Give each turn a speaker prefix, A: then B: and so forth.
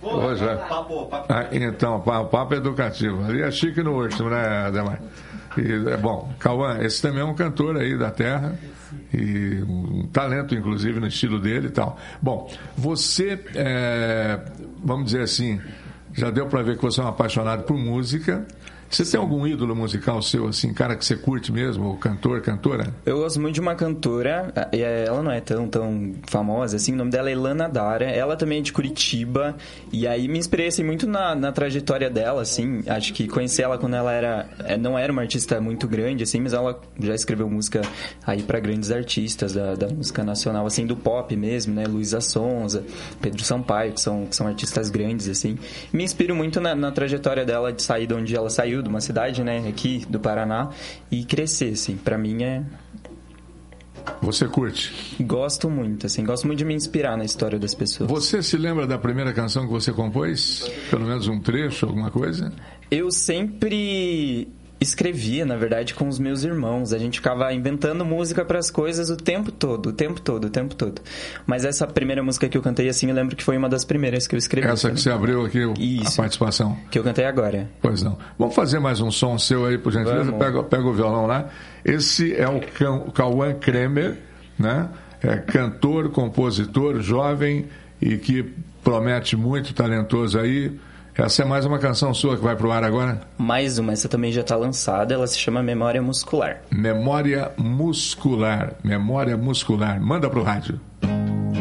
A: Hoje é. Então, papo educativo. Ali é chique no último, né, Ademar? E, bom, Cauã, esse também é um cantor aí da terra e um talento, inclusive, no estilo dele e tal. Bom, você, vamos dizer assim, já deu para ver que você é um apaixonado por música. Você tem algum ídolo musical seu, assim, cara que você curte mesmo, ou cantor, cantora?
B: Eu gosto muito de uma cantora, ela não é tão famosa, assim, o nome dela é Ilana Dara, ela também é de Curitiba, e aí me inspirei, assim, muito na trajetória dela, assim, acho que conheci ela quando ela não era uma artista muito grande, assim, mas ela já escreveu música aí para grandes artistas da música nacional, assim, do pop mesmo, né, Luísa Sonza, Pedro Sampaio, que são artistas grandes, assim. Me inspiro muito na trajetória dela de sair de onde ela saiu, de uma cidade, né, aqui do Paraná, e crescer, assim, pra mim é...
A: Você curte?
B: Gosto muito, assim, gosto muito de me inspirar na história das pessoas.
A: Você se lembra da primeira canção que você compôs? Pelo menos um trecho, alguma coisa?
B: Eu sempre escrevia, na verdade, com os meus irmãos. A gente ficava inventando música para as coisas o tempo todo. Mas essa primeira música que eu cantei, assim, eu lembro que foi uma das primeiras que eu escrevi.
A: Essa que você abriu aqui,
B: Isso,
A: a participação.
B: Que eu cantei agora.
A: Pois não. Vamos fazer mais um som seu aí, por gentileza? Pega o violão lá. Esse é o Cauã Kremer, né? É cantor, compositor, jovem e que promete muito, talentoso aí. Essa é mais uma canção sua que vai pro ar agora?
B: Mais uma, essa também já está lançada, ela se chama Memória Muscular.
A: Memória Muscular. Manda pro rádio.